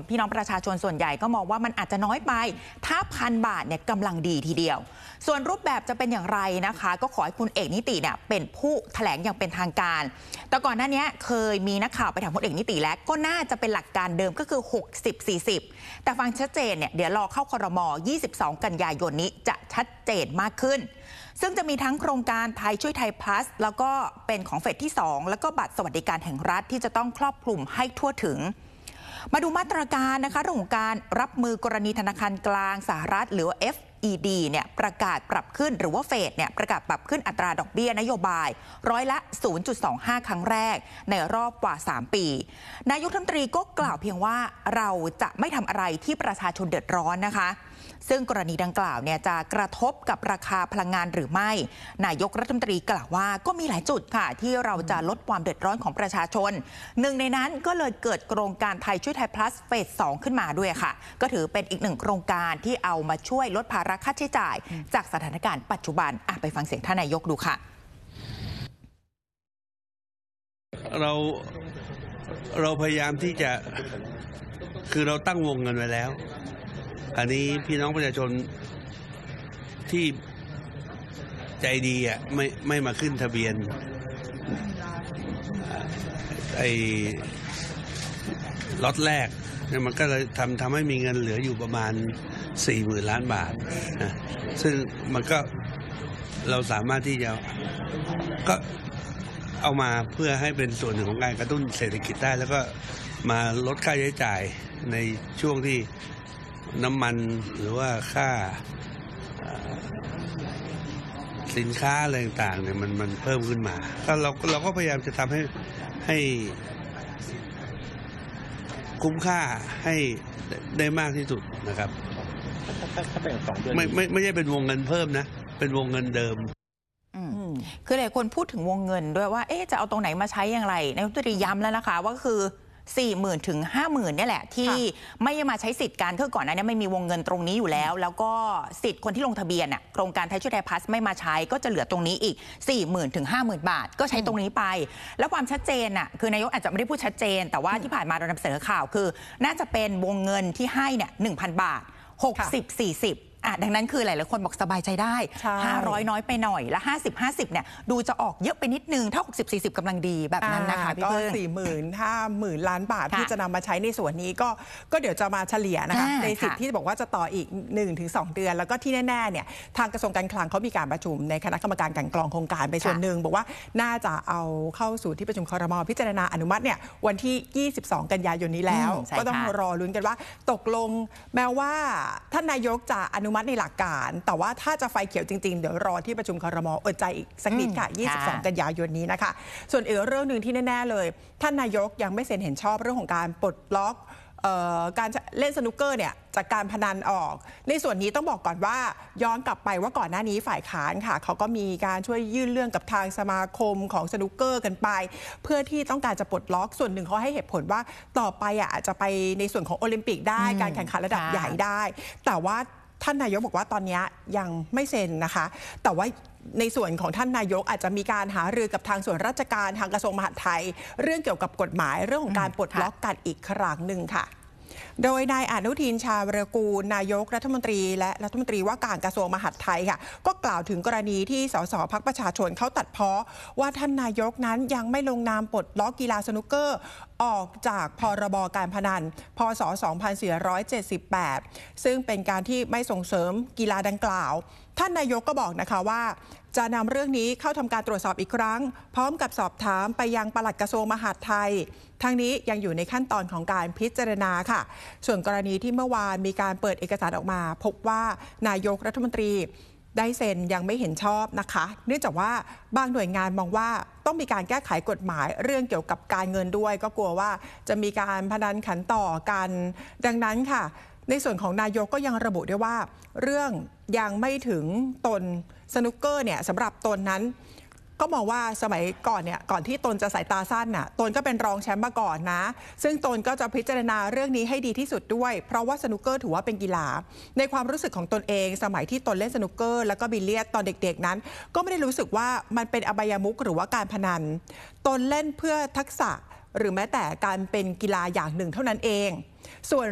พี่น้องประชาชนส่วนใหญ่ก็มองว่ามันอาจจะน้อยไปถ้า1,000 บาทเนี่ยกำลังดีทีเดียวส่วนรูปแบบจะเป็นอย่างไรนะคะก็ขอให้คุณเอกนิติเนี่ยเป็นผู้แถลงอย่างเป็นทางการแต่ก่อนหน้านี้เคยมีนักข่าวไปถามคุณเอกนิติแล้วก็น่าจะเป็นหลักการเดิมก็คือ60-40แต่ฟังชัดเจนเนี่ยเดี๋ยวรอเข้าครม. 22 กันยายนนี้จะชัดเจนมากขึ้นซึ่งจะมีทั้งโครงการไทยช่วยไทย plus แล้วก็เป็นของเฟสที่2แล้วก็บัตรสวัสดิการแห่งรัฐที่จะต้องครอบคลุมให้ทั่วถึงมาดูมาตรการนะคะเรื่องของการรับมือกรณีธนาคารกลางสหรัฐหรือ FED เนี่ยประกาศปรับขึ้นหรือว่าเฟดเนี่ยประกาศปรับขึ้นอัตราดอกเบี้ยนโยบาย0.25 ครั้งแรกในรอบกว่า3 ปีนายกรัฐมนตรีก็กล่าวเพียงว่าเราจะไม่ทำอะไรที่ประชาชนเดือดร้อนนะคะซึ่งกรณีดังกล่าวเนี่ยจะกระทบกับราคาพลังงานหรือไม่นายกรัฐมนตรีกล่าวว่าก็มีหลายจุดค่ะที่เราจะลดความเดือดร้อนของประชาชนหนึ่งในนั้นก็เลยเกิดโครงการไทยช่วยไทย plus เฟส 2ขึ้นมาด้วยค่ะก็ถือเป็นอีกหนึ่งโครงการที่เอามาช่วยลดภาระค่าใช้จ่ายจากสถานการณ์ปัจจุบันไปฟังเสียงท่านนายกดูค่ะเราพยายามที่จะคือเราตั้งวงเงินไว้แล้วอันนี้พี่น้องประชาชนที่ใจดีไม่มาขึ้นทะเบียนล็อตแรกเนี่ยมันก็เลยทำให้มีเงินเหลืออยู่ประมาณ 40,000 ล้านบาทนะซึ่งมันก็เราสามารถที่จะก็เอามาเพื่อให้เป็นส่วนหนึ่งของการกระตุ้นเศรษฐกิจได้แล้วก็มาลดค่าใช้จ่ายในช่วงที่น้ำมันหรือว่าค่าสินค้าอะไรต่างๆเนี่ยมันเพิ่มขึ้นมาก็เราก็พยายามจะทำให้คุ้มค่าให้ได้มากที่สุดนะครับไม่ใช่เป็นวงเงินเพิ่มนะเป็นวงเงินเดิมคือหลายคนพูดถึงวงเงินด้วยว่าจะเอาตรงไหนมาใช้อย่างไรนายกรัฐมนตรีย้ำแล้วนะคะว่าคือ40,000 ถึง 50,000 เนี่ยแหละที่ไม่มาใช้สิทธิ์การคือก่อนหน้านี้ไม่มีวงเงินตรงนี้อยู่แล้วแล้วก็สิทธิ์คนที่ลงทะเบียนโครงการไทยช่วยไทย plus ไม่มาใช้ก็จะเหลือตรงนี้อีก 40,000 ถึง 50,000 บาทก็ใช้ตรงนี้ไปแล้วความชัดเจนคือนายกอาจจะไม่ได้พูดชัดเจนแต่ว่าที่ผ่านมาเรานำเสนอข่าวคือน่าจะเป็นวงเงินที่ให้เนี่ย 1,000 บาท60-40ดังนั้นคือหลายๆคนบอกสบายใจได้500น้อยไปหน่อยและ50-50เนี่ยดูจะออกเยอะไปนิดนึงถ้า60-40กำลังดีแบบนั้นนะคะพี่เปิ้ล 40,000-50,000 ล้านบาทที่จะนำมาใช้ในส่วนนี้ก็เดี๋ยวจะมาเฉลี่ยนะคะในสิทธิ์ที่บอกว่าจะต่ออีก 1-2 เดือนแล้วก็ที่แน่ๆเนี่ยทางกระทรวงการคลังเขามีการประชุมในคณะกรรมการกลั่นกรองโครงการไปส่วนหนึ่งบอกว่าน่าจะเอาเข้าสู่ที่ประชุมครม.พิจารณาอนุมัติเนี่ยวันที่22 กันยายนนี้แล้วก็ต้องรอลุ้นกันว่าตกลงแม้ว่าท่านนายกจะอนุมัติในหลักการแต่ว่าถ้าจะไฟเขียวจริงๆเดี๋ยวรอที่ประชุมครม.อดใจอีกสักนิดค่ะ22 กันยายนนี้นะคะส่วนอีกเรื่องหนึ่งที่แน่ๆเลยท่านนายกยังไม่เซ็นเห็นชอบเรื่องของการปลดล็อกการเล่นสนุกเกอร์เนี่ยจากการพนันออกในส่วนนี้ต้องบอกก่อนว่าย้อนกลับไปว่าก่อนหน้านี้ฝ่ายค้านค่ะเขาก็มีการช่วยยื่นเรื่องกับทางสมาคมของสนุกเกอร์กันไปเพื่อที่ต้องการจะปลดล็อกส่วนหนึ่งเขาให้เหตุผลว่าต่อไปอาจจะไปในส่วนของโอลิมปิกได้การแข่งขันระดับใหญ่ได้แต่ว่าท่านนายกบอกว่าตอนนี้ยังไม่เซ็นนะคะแต่ว่าในส่วนของท่านนายกอาจจะมีการหารือกับทางส่วนราชการทางกระทรวงมหาดไทยเรื่องเกี่ยวกับกฎหมายเรื่องของการปลดล็อกกันอีกครั้งหนึ่งค่ะโดยนายอนุทินชาญวิรากูลนายกรัฐมนตรีและรัฐมนตรีว่าการกระทรวงมหาดไทยค่ะก็กล่าวถึงกรณีที่สสพรรคประชาชนเขาตัดพ้อว่าท่านนายกนั้นยังไม่ลงนามปลดล็อกกีฬาสนุกเกอร์ออกจากพรบการพนันพ.ศ. 2478ซึ่งเป็นการที่ไม่ส่งเสริมกีฬาดังกล่าวท่านนายกก็บอกนะคะว่าจะนำเรื่องนี้เข้าทำการตรวจสอบอีกครั้งพร้อมกับสอบถามไปยังปลัดกระทรวงมหาดไทยทั้งนี้ยังอยู่ในขั้นตอนของการพิจารณาค่ะส่วนกรณีที่เมื่อวานมีการเปิดเอกสารออกมาพบว่านายกรัฐมนตรีได้เซ็นยังไม่เห็นชอบนะคะเนื่องจากว่าบางหน่วยงานมองว่าต้องมีการแก้ไขกฎหมายเรื่องเกี่ยวกับการเงินด้วยก็กลัวว่าจะมีการพนันขันต่อกันดังนั้นค่ะในส่วนของนายกก็ยังระบุด้วยว่าเรื่องยังไม่ถึงตนสนุกเกอร์เนี่ยสำหรับตนนั้นก็มองว่าสมัยก่อนเนี่ยก่อนที่ตนจะสายตาสั้นน่ะตนก็เป็นรองแชมป์มาก่อนนะซึ่งตนก็จะพิจารณาเรื่องนี้ให้ดีที่สุดด้วยเพราะว่าสนุกเกอร์ถือว่าเป็นกีฬาในความรู้สึกของตนเองสมัยที่ตนเล่นสนุกเกอร์แล้วก็บิลเลียดตอนเด็กๆนั้นก็ไม่ได้รู้สึกว่ามันเป็นอบายมุขหรือว่าการพนันตนเล่นเพื่อทักษะหรือแม้แต่การเป็นกีฬาอย่างหนึ่งเท่านั้นเองส่วน